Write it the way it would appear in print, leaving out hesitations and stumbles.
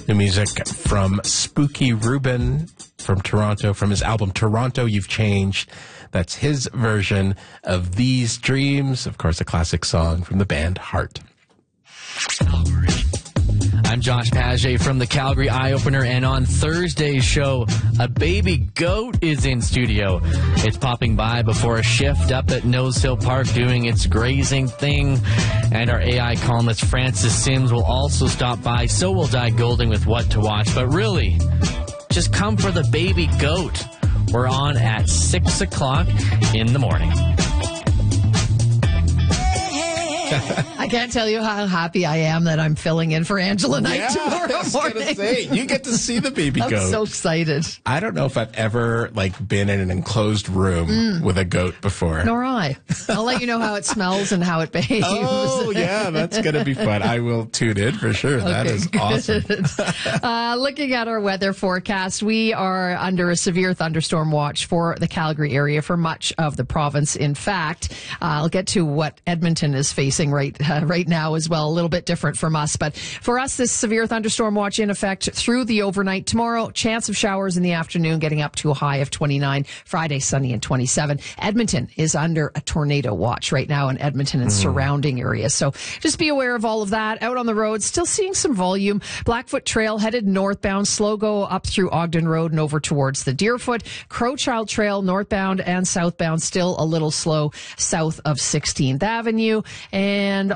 New music from Spooky Rubin from Toronto, from his album Toronto, You've Changed. That's his version of These Dreams, of course, a classic song from the band Heart. I'm Josh Paget from the Calgary Eye Opener, and on Thursday's show, a baby goat is in studio. It's popping by before a shift up at Nose Hill Park doing its grazing thing. And our AI columnist Francis Sims will also stop by, so will Di Golding with What to Watch. But really, just come for the baby goat. We're on at 6 o'clock in the morning. I can't tell you how happy I am that I'm filling in for Angela Knight tomorrow morning. Say, you get to see the baby goat. I'm so excited. I don't know if I've ever been in an enclosed room with a goat before. Nor I. I'll let you know how it smells and how it behaves. Oh, yeah, that's going to be fun. I will tune in for sure. That is awesome. Looking at our weather forecast, we are under a severe thunderstorm watch for the Calgary area for much of the province. In fact, I'll get to what Edmonton is facing right now as well. A little bit different from us. But for us, this severe thunderstorm watch in effect through the overnight. Tomorrow, chance of showers in the afternoon, getting up to a high of 29. Friday, sunny and 27. Edmonton is under a tornado watch right now in Edmonton and surrounding areas. So just be aware of all of that. Out on the road, still seeing some volume. Blackfoot Trail headed northbound. Slow go up through Ogden Road and over towards the Deerfoot. Crowchild Trail northbound and southbound, still a little slow south of 16th Avenue. And